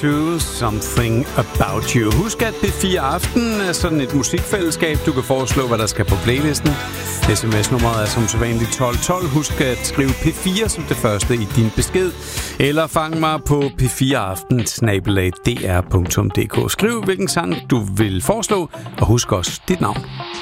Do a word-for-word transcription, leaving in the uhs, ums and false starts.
to Something About You. Husk, at P fire Aften er sådan et musikfællesskab. Du kan foreslå, hvad der skal på playlisten. S M S-nummeret er som sædvanligt tolv tolv. Husk at skrive P fire som det første i din besked. Eller fang mig på p fire aften bindestreg d r punktum d k. Skriv, hvilken sang du vil foreslå, og husk også dit navn.